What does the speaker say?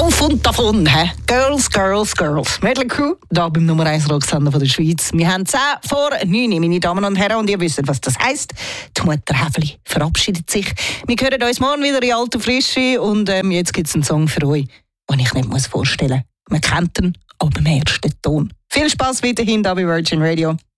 Auf und davon, Girls, Girls, Girls. Mötley Crüe, hier beim Nummer 1 Rocksender von der Schweiz. Wir haben 10 vor 9, meine Damen und Herren, und ihr wisst, was das heisst. Die Mutter Häfeli verabschiedet sich. Wir hören uns morgen wieder in alter Frische und jetzt gibt es einen Song für euch, den ich nicht vorstellen muss. Man kennt ihn, aber im ersten Ton. Viel Spass weiterhin hier bei Virgin Radio.